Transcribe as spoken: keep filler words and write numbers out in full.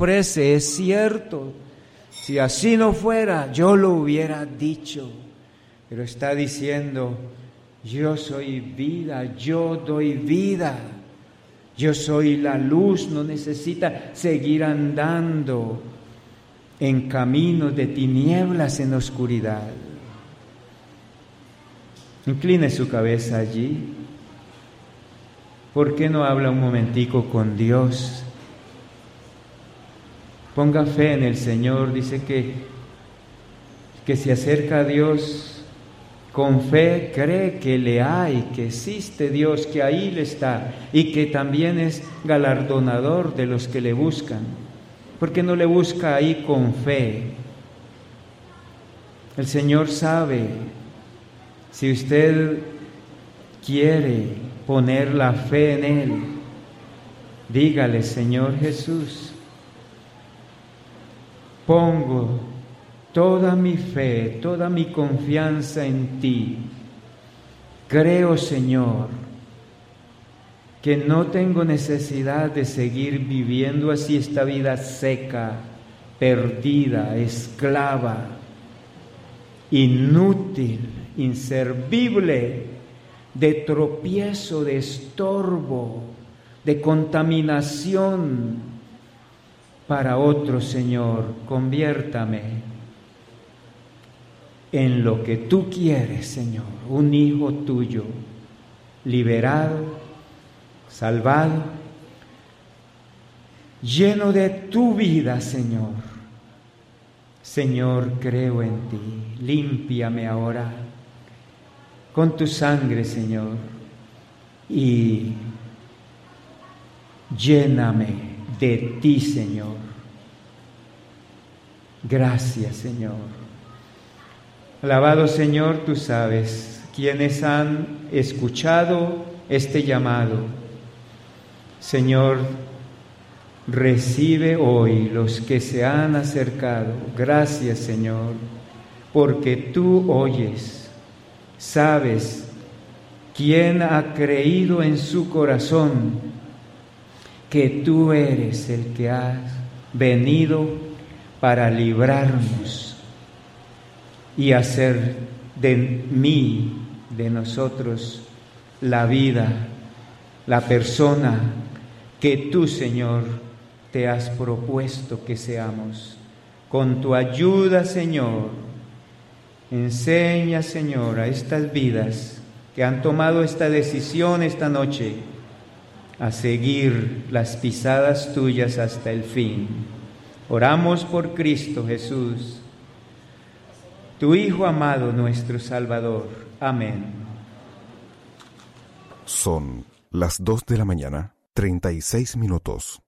ofrece es cierto. Si así no fuera, yo lo hubiera dicho. Pero está diciendo, yo soy vida, yo doy vida. Yo soy la luz, no necesita seguir andando en caminos de tinieblas en oscuridad. Incline su cabeza allí. ¿Por qué no habla un momentico con Dios? Ponga fe en el Señor. Dice que, que se acerca a Dios con fe, cree que le hay, que existe Dios, que ahí le está y que también es galardonador de los que le buscan. ¿Por qué no le busca ahí con fe? El Señor sabe, si usted quiere poner la fe en Él, dígale, Señor Jesús, pongo toda mi fe, toda mi confianza en ti. Creo, Señor, que no tengo necesidad de seguir viviendo así esta vida seca, perdida, esclava, inútil, inservible, de tropiezo, de estorbo, de contaminación para otros. Señor, conviértame en lo que tú quieres, Señor, un hijo tuyo, liberado, salvado, lleno de tu vida, Señor. Señor, creo en ti, límpiame ahora con tu sangre, Señor, y lléname de ti, Señor. Gracias, Señor. Alabado Señor, tú sabes quienes han escuchado este llamado. Señor, recibe hoy los que se han acercado. Gracias, Señor, porque tú oyes. Sabes quién ha creído en su corazón que tú eres el que has venido para librarnos y hacer de mí, de nosotros, la vida, la persona que tú, Señor, te has propuesto que seamos. Con tu ayuda, Señor, enseña, Señor, a estas vidas que han tomado esta decisión esta noche a seguir las pisadas tuyas hasta el fin. Oramos por Cristo Jesús, tu Hijo amado, nuestro Salvador. Amén. Son las dos de la mañana, treinta y seis minutos.